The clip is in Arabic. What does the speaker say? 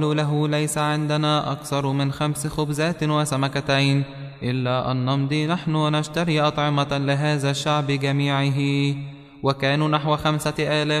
له ليس عندنا أكثر من 5 خبزات وسمكتين، إلا أن نمضي نحن ونشتري أطعمة لهذا الشعب جميعه. وكانوا نحو 5000